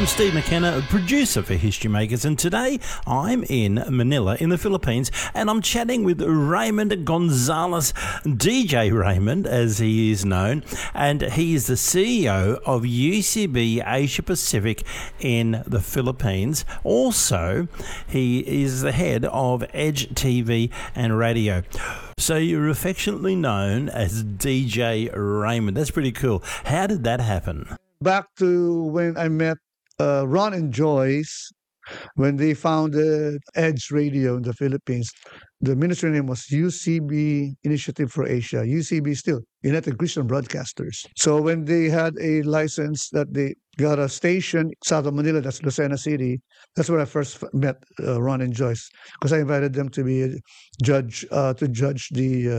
Steve McKenna, producer for History Makers, and today I'm in Manila in the Philippines, and I'm chatting with Raymond Gonzalez, DJ Raymond as he is known, and he is the CEO of UCB Asia Pacific in the Philippines. Also, he is the head of Edge TV and Radio. So you're affectionately known as DJ Raymond. That's pretty cool. How did that happen? Back to when I met Ron and Joyce, when they founded Edge Radio in the Philippines. The ministry name was UCB Initiative for Asia, UCB still, United Christian Broadcasters. So when they had a license that they got a station south of Manila, that's Lucena City, that's where I first met Ron and Joyce, because I invited them to be a judge, to judge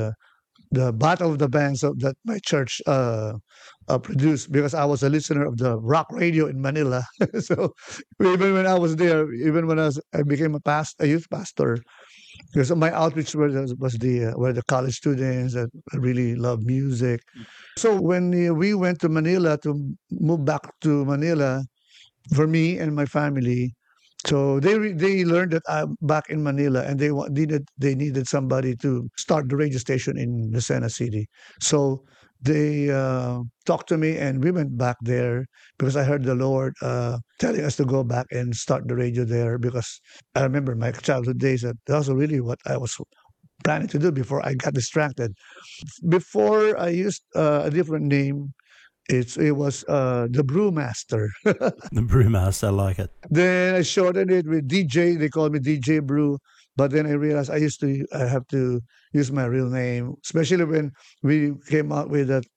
the Battle of the Bands that my church produced, because I was a listener of the rock radio in Manila. So even when I was there, even when I became a youth pastor, because my outreach was were the college students that really love music. So when we went to Manila to move back to Manila for me and my family, so they learned that I'm back in Manila, and they needed somebody to start the radio station in Lucena City. So they talked to me, and we went back there because I heard the Lord telling us to go back and start the radio there, because I remember my childhood days that was really what I was planning to do before I got distracted. Before I used a different name. It was the Brewmaster. The Brewmaster, I like it. Then I shortened it with DJ. They called me DJ Brew. But then I realized I have to use my real name, especially when we came out with a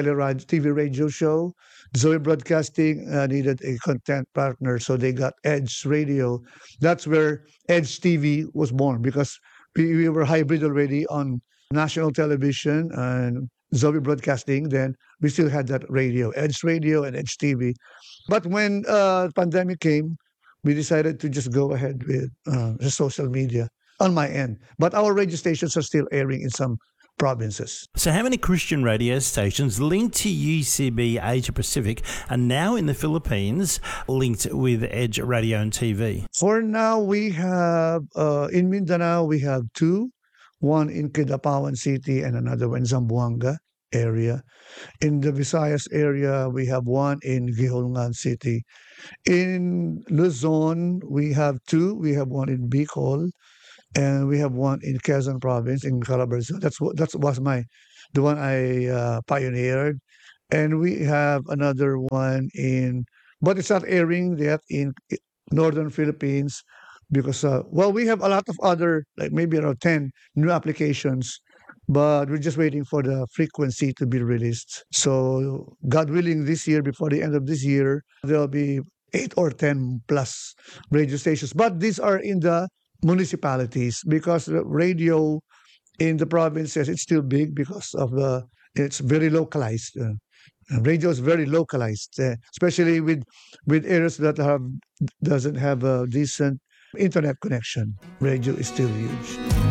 TV radio show. Zoe Broadcasting needed a content partner, so they got Edge Radio. That's where Edge TV was born, because we were hybrid already on national television and Zoe Broadcasting. Then we still had that radio, Edge Radio and Edge TV. But when pandemic came, we decided to just go ahead with the social media on my end. But our radio stations are still airing in some provinces. So how many Christian radio stations linked to UCB Asia Pacific are now in the Philippines linked with Edge Radio and TV? For now, we have, in Mindanao, we have two. One in Kidapawan City and another one in Zamboanga area. In the Visayas area, we have one in Gihongan City. In Luzon, we have two. We have one in Bicol, and we have one in Quezon Province in Calabarzon. That was the one I pioneered. And we have another one but it's not airing yet in Northern Philippines, because we have a lot of other, like maybe around 10 new applications, but we're just waiting for the frequency to be released. So God willing, this year, before the end of this year, there'll be 8 or 10 plus radio stations. But these are in the municipalities, because the radio in the provinces, it's still big because of it's very localized. Radio is very localized, especially with areas that doesn't have a decent internet connection. Radio is still huge.